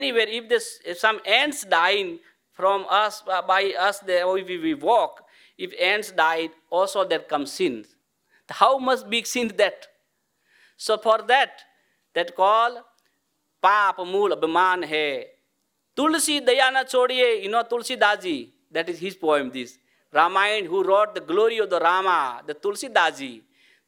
anywhere, if some ants dying from us, by us, we walk, if ants died, also there comes sin. How much big sin that? So for that call, पाप मूल अभिमान है. Tulsi दया न छोड़िए, Tulsi Daji, that is his poem, this. Ramayana, who wrote the glory of the Rama, the Tulsi Daji.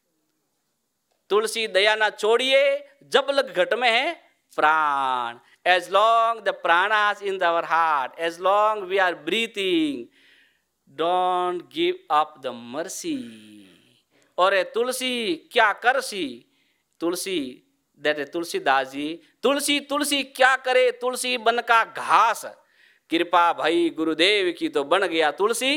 तुलसी दया ना छोड़िए, जब लग घट में है प्राण. As long the pranas in our heart, as long we are breathing, don't give up the mercy. और तुलसी क्या करसी, तुलसी, that is तुलसीदास जी. तुलसी तुलसी क्या करे, तुलसी बन का घास. कृपा भई गुरुदेव की तो बन गया Tulsi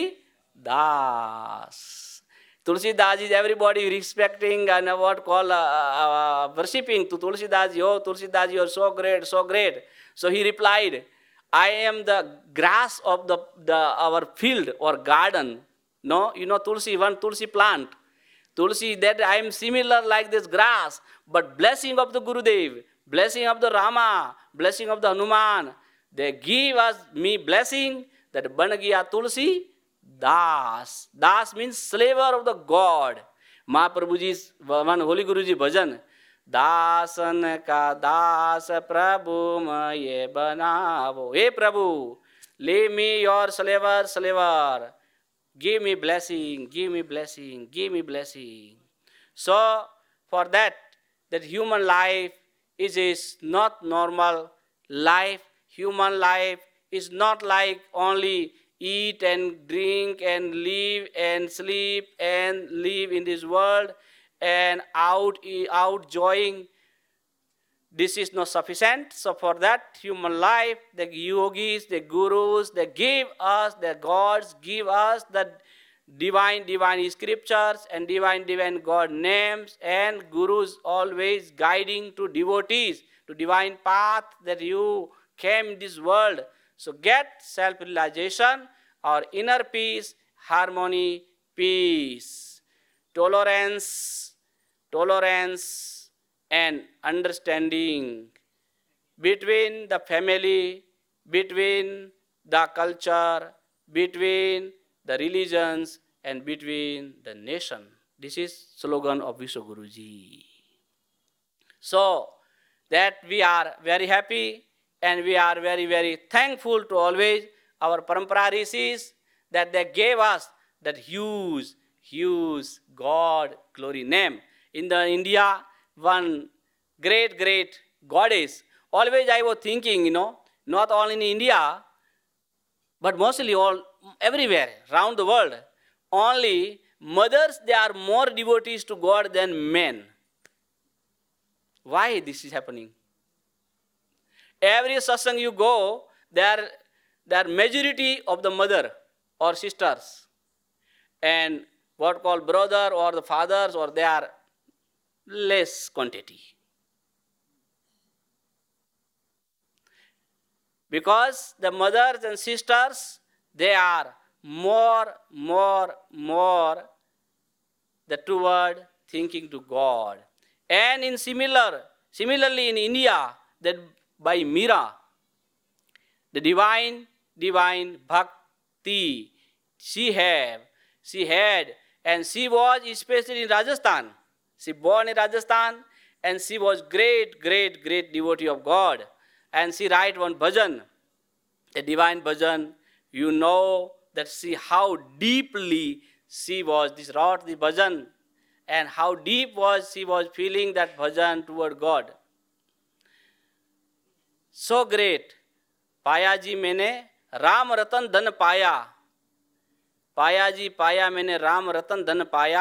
Das. Tulsidas is everybody respecting and what call worshipping to Tulsidas. Oh, Tulsidas, you are so great, so great. So he replied, I am the grass of our field or garden. No, Tulsi, one Tulsi plant. Tulsi, that I am similar like this grass, but blessing of the Gurudev, blessing of the Rama, blessing of the Hanuman, they give us me blessing that ban gaya Tulsi Das. Das means स्लेवर of the God. Mahaprabhu ji, one Holi गुरु जी भजन, दासन का दास प्रभु मैं बनावो. हे प्रभु, ले me your स्लेवर, स्लेवर, give me blessing, give me blessing, give me blessing. So for that human life is not normal life. Human life is not like only eat and drink and live and sleep and live in this world and out enjoying. This is not sufficient. So for that human life, the yogis, the gurus, they give us, the gods give us the divine scriptures and divine God names, and gurus always guiding to devotees, to divine path that you came in this world. So get self-realization or inner peace, harmony, peace, tolerance, and understanding between the family, between the culture, between the religions, and between the nation. This is slogan of Vishwaguruji. So that we are very happy and we are very, very thankful to always our Parampara Rishis that they gave us that huge God glory name. In the India, one great goddess. Always I was thinking, not only in India, but mostly everywhere around the world, only mothers, they are more devotees to God than men. Why this is happening? Every satsang you go, there are majority of the mother or sisters, and what called brother or the fathers, or they are less quantity. Because the mothers and sisters, they are more the toward thinking to God. And in similarly in India, that by Meera, the divine bhakti she had, and she was especially in Rajasthan. She born in Rajasthan, and she was great devotee of God. And she write one bhajan, a divine bhajan. You know that how deeply she wrote the bhajan, and how deep she was feeling that bhajan toward God. So great. पाया जी मैंने राम रतन धन पाया. पाया जी पाया मैंने राम रतन धन पाया.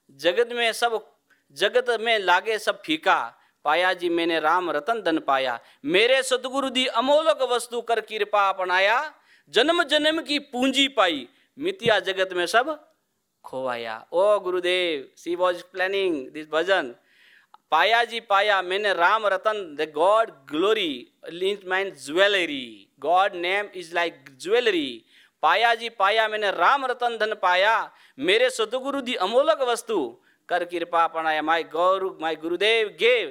जगत में लागे सब फीका. पाया जी मैंने राम रतन धन पाया. मेरे सतगुरु दी अमोलक वस्तु कर कृपा अपनाया. जन्म जन्म की पूंजी पाई. मितिया जगत में सब खोवाया. ओ गुरुदेव, she was planning this bhajan. पाया जी पाया मैंने राम रतन, the God glory means jewelry. God name is like jewelry. पाया जी पाया मैंने राम रतन धन पाया. मेरे सतगुरु दी अमोलक वस्तु कर कृपा अपनाया. My Gurudev gave